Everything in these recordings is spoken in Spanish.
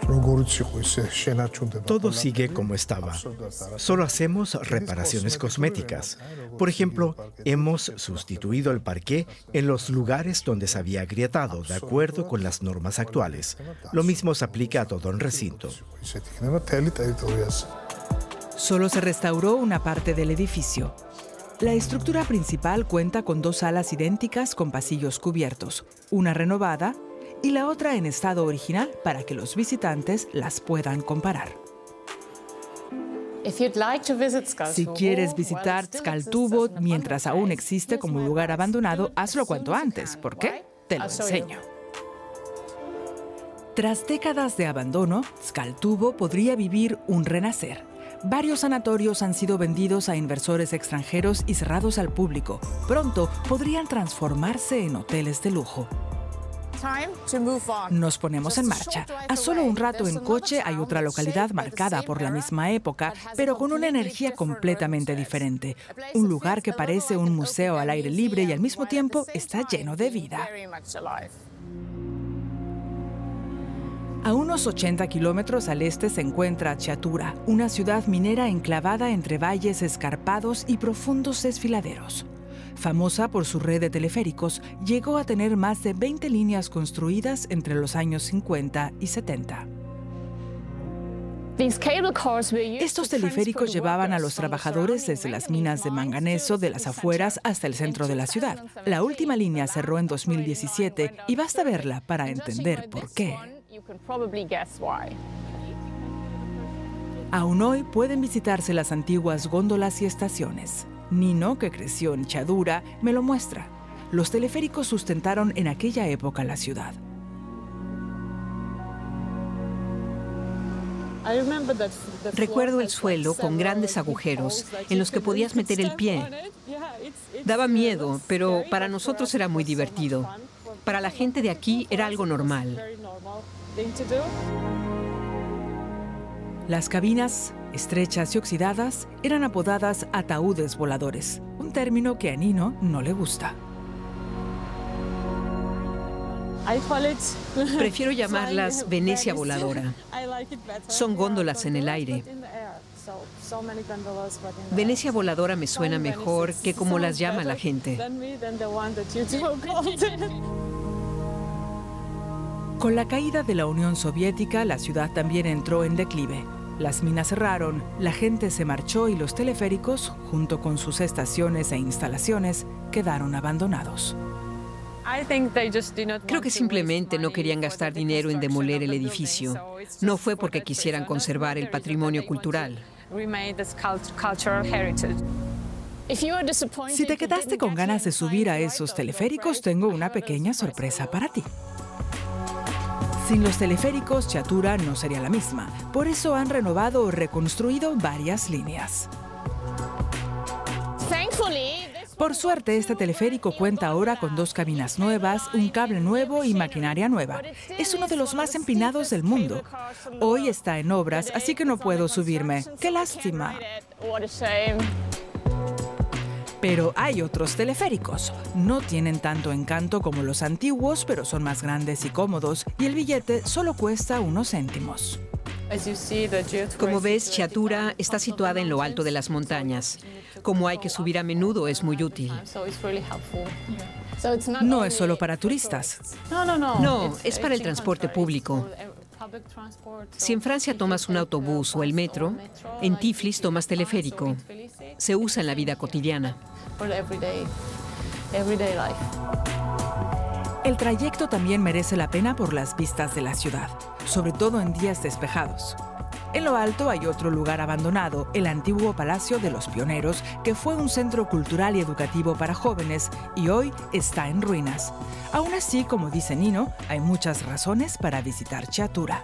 Todo sigue como estaba. Solo hacemos reparaciones cosméticas. Por ejemplo, hemos sustituido el parqué en los lugares donde se había agrietado, de acuerdo con las normas actuales. Lo mismo se aplica a todo el recinto. Solo se restauró una parte del edificio. La estructura principal cuenta con 2 salas idénticas con pasillos cubiertos, una renovada y la otra en estado original para que los visitantes las puedan comparar. Si quieres visitar Tzkaltubot mientras aún existe como lugar abandonado, hazlo cuanto antes. ¿Por qué? Te lo enseño. Tras décadas de abandono, Tzkaltubot podría vivir un renacer. Varios sanatorios han sido vendidos a inversores extranjeros y cerrados al público. Pronto podrían transformarse en hoteles de lujo. Nos ponemos en marcha. A solo un rato en coche hay otra localidad marcada por la misma época, pero con una energía completamente diferente. Un lugar que parece un museo al aire libre y al mismo tiempo está lleno de vida. A unos 80 kilómetros al este se encuentra Chatura, una ciudad minera enclavada entre valles escarpados y profundos desfiladeros. Famosa por su red de teleféricos, llegó a tener más de 20 líneas construidas entre los años 50 y 70. Estos teleféricos llevaban a los trabajadores desde las minas de manganeso de las afueras hasta el centro de la ciudad. La última línea cerró en 2017 y basta verla para entender por qué. Aún hoy pueden visitarse las antiguas góndolas y estaciones. Nino, que creció en Chadura, me lo muestra. Los teleféricos sustentaron en aquella época la ciudad. Recuerdo el suelo con grandes agujeros en los que podías meter el pie. Daba miedo, pero para nosotros era muy divertido. Para la gente de aquí era algo normal. Las cabinas, estrechas y oxidadas, eran apodadas ataúdes voladores, un término que a Nino no le gusta. Prefiero llamarlas Venecia voladora. Son góndolas en el aire. Venecia voladora me suena mejor que como las llama la gente. Con la caída de la Unión Soviética, la ciudad también entró en declive. Las minas cerraron, la gente se marchó y los teleféricos, junto con sus estaciones e instalaciones, quedaron abandonados. Creo que simplemente no querían gastar dinero en demoler el edificio. No fue porque quisieran conservar el patrimonio cultural. Si te quedaste con ganas de subir a esos teleféricos, tengo una pequeña sorpresa para ti. Sin los teleféricos, Chatura no sería la misma. Por eso han renovado o reconstruido varias líneas. Por suerte, este teleférico cuenta ahora con 2 cabinas nuevas, un cable nuevo y maquinaria nueva. Es uno de los más empinados del mundo. Hoy está en obras, así que no puedo subirme. ¡Qué lástima! Pero hay otros teleféricos. No tienen tanto encanto como los antiguos, pero son más grandes y cómodos, y el billete solo cuesta unos céntimos. Como ves, Chatura está situada en lo alto de las montañas. Como hay que subir a menudo, es muy útil. No es solo para turistas. No, es para el transporte público. Si en Francia tomas un autobús o el metro, en Tiflis tomas teleférico. Se usa en la vida cotidiana. El trayecto también merece la pena por las vistas de la ciudad, sobre todo en días despejados. En lo alto hay otro lugar abandonado, el antiguo Palacio de los Pioneros, que fue un centro cultural y educativo para jóvenes y hoy está en ruinas. Aún así, como dice Nino, hay muchas razones para visitar Chatura.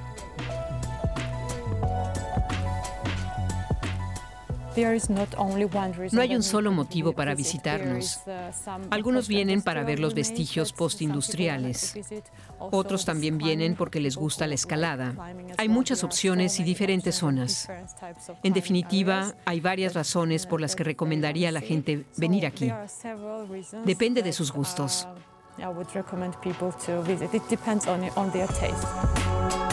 No hay un solo motivo para visitarnos. Algunos vienen para ver los vestigios postindustriales. Otros también vienen porque les gusta la escalada. Hay muchas opciones y diferentes zonas. En definitiva, hay varias razones por las que recomendaría a la gente venir aquí. Depende de sus gustos. I would recommend people to visit. It depends on their taste.